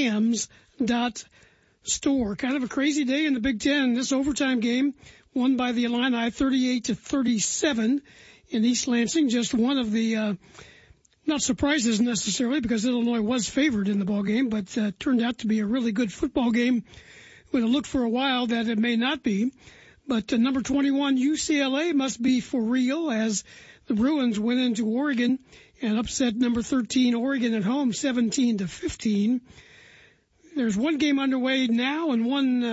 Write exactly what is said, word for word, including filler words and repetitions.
hams dot store. Kind of a crazy day in the Big Ten. This overtime game won by the Illini thirty-eight to thirty-seven in East Lansing. Just one of the, uh, not surprises necessarily, because Illinois was favored in the ball game, but uh, turned out to be a really good football game. Would have looked for a while that it may not be. But uh, number twenty-one, U C L A must be for real, as the Bruins went into Oregon and upset number thirteen, Oregon at home, seventeen to fifteen. There's one game underway now and one uh,